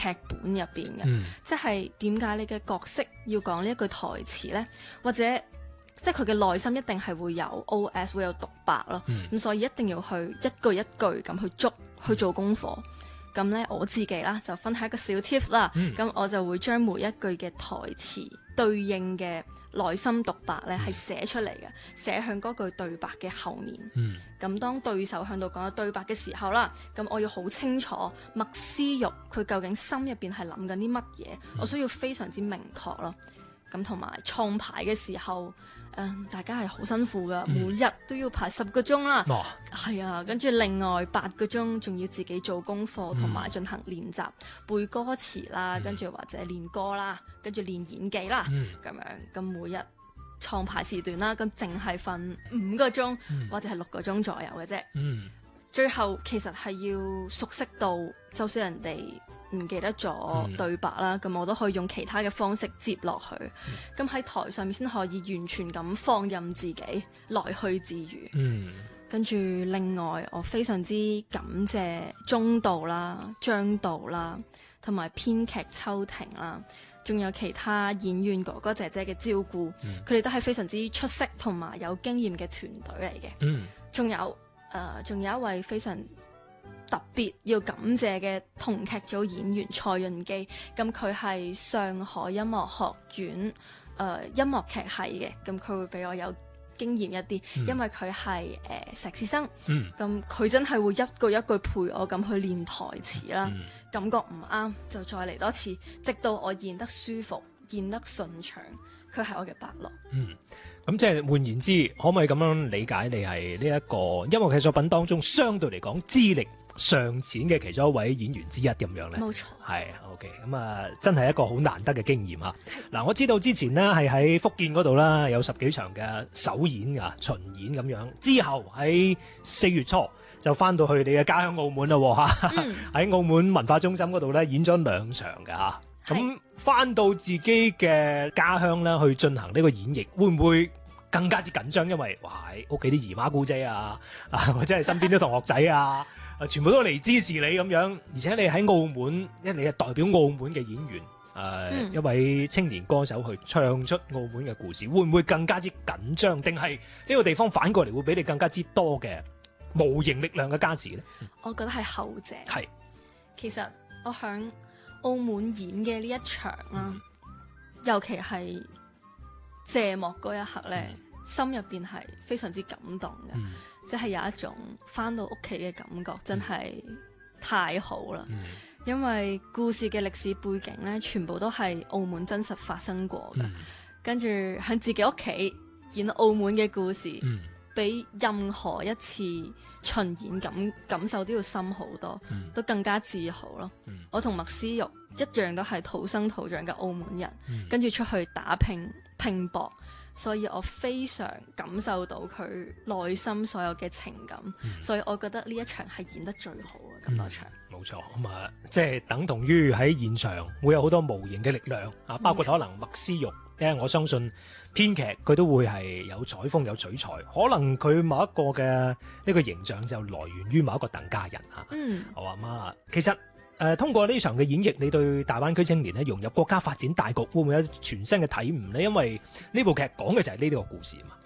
劇本入邊嘅，即係點解你嘅角色要講呢一句台詞呢？或者即係佢嘅內心一定係會有 OS 會有獨白咯，咁所以一定要去一句一句咁去做功課。咁呢，我自己啦就分享一個小 tips 啦，咁我就會將每一句嘅台詞對應嘅內心獨白咧係寫出嚟嘅，寫向嗰句對白嘅後面。咁當對手向度講對白嘅時候啦，咁我要好清楚麥思玉佢究竟心入邊係諗緊啲乜嘢，我需要非常之明確咯。咁同埋創牌嘅時候，大家係好辛苦噶，每日都要排10個鐘啦，係啊，跟住另外8個鐘仲要自己做功課同埋進行練習，背歌詞啦，跟住或者練歌啦，跟住練演技啦，咁樣咁每日創牌時段啦，咁淨係瞓5個鐘或者係6個鐘左右嘅啫。最後其實係要熟悉到，就算人哋唔記得咗對白啦，咁我都可以用其他嘅方式接落去，咁喺台上面先可以完全咁放任自己來去自如。跟住另外我非常之感謝鍾導啦、張導啦，同埋編劇秋婷啦，仲有其他演員哥哥姐姐嘅照顧，佢哋都係非常之出色同埋有經驗嘅團隊嚟嘅。仲有一位非常特別要感謝嘅同劇組演員蔡潤基，咁佢係上海音樂學院音樂劇系嘅，咁佢會比我有經驗一啲，因為佢係碩士生，咁佢真係會一句一句陪我咁去練台詞啦，感覺唔啱就再嚟多次，直到我演得舒服、演得順暢，佢係我嘅伯樂。 咁即係換言之，可唔可以咁樣理解你係呢一個音樂劇作品當中相對嚟講資歷尚淺嘅其中一位演員之一咁樣咧？ 冇錯， 係 OK， 咁啊真係一個好難得嘅經驗啊！嗱，我知道之前呢係喺福建嗰度啦，有10幾場嘅首演啊巡演咁樣，之後喺4月初就翻到去你嘅家鄉澳門啦喎，喺澳門文化中心嗰度咧演咗2場嘅嚇。咁翻到自己嘅家鄉咧，去進行呢個演繹，會唔會更加之緊張？因為哇，喺屋企啲姨媽姑姐啊，或者係身邊啲同學仔啊，全部都嚟支持你咁樣，而且你喺澳門，因為你係代表澳門嘅演員，一位青年歌手去唱出澳門嘅故事，會唔會更加之緊張？定係呢個地方反過嚟會俾你更加之多嘅無形力量嘅加持咧？ 我覺得係後者。 係， 其實我響澳門演嘅呢一場啦，尤其係謝幕嗰一刻咧，心入邊係非常之感動嘅，即係有一種翻到屋企嘅感覺，真係太好啦。因為故事嘅歷史背景咧，全部都係澳門真實發生過嘅，跟住喺自己屋企演澳門嘅故事，比任何一次巡演感受都要深好多，都更加自豪咯。我同麥思玉一樣都係土生土長嘅澳門人，跟住出去打拼搏，所以我非常感受到佢內心所有嘅情感，所以我覺得呢一場係演得最好嘅咁多場。 冇錯，咁啊，即係等同於喺現場會有好多無形嘅力量啊，包括可能麥思玉。因為我相信編劇佢都會係有採風有取材，可能佢某一個嘅呢個形象就來源於某一個鄧家人嚇。我話媽，其實通過呢場嘅演繹，你對大灣區青年咧融入國家發展大局，會唔會有全新嘅體悟呢？因為呢部劇講嘅就係呢個故事嘛。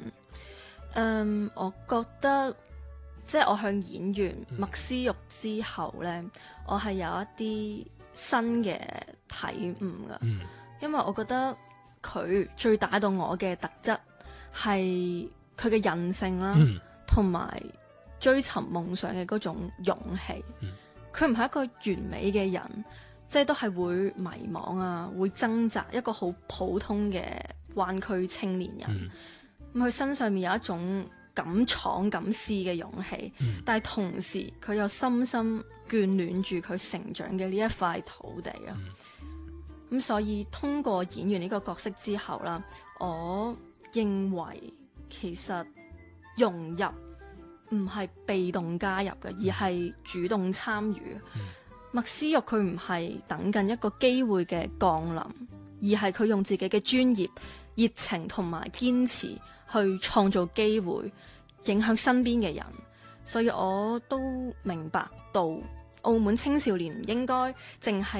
我覺得即係我向演完麥思玉之後咧，我係有一啲新嘅體悟噶，因為我覺得佢最打動我嘅特質係佢嘅韌性啦，同埋追尋夢想嘅嗰種勇氣。佢唔係一個完美嘅人，即係都係會迷茫啊，會掙扎，一個好普通嘅灣區青年人。佢身上面有一種敢闖敢試嘅勇氣，但係同時佢又深深眷戀住佢成長嘅呢一塊土地啊。咁所以通過演完呢個角色之後啦，我認為其實融入唔係被動加入嘅，而係主動參與。麥思玉佢唔係等緊一個機會嘅降臨，而係佢用自己嘅專業、熱情同埋堅持去創造機會，影響身邊嘅人。所以我都明白到澳門青少年唔應該淨係